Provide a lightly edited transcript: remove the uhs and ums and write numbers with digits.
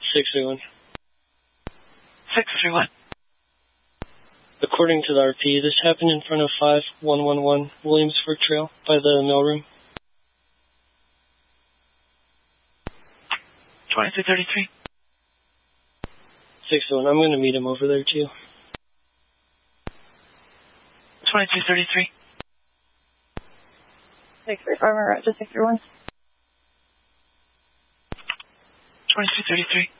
631. 631. According to the RP, this happened in front of 5111 Williamsford Trail by the mailroom. 2333. 601, I'm going to meet him over there too. 2333. 635, we're at 631. 2333.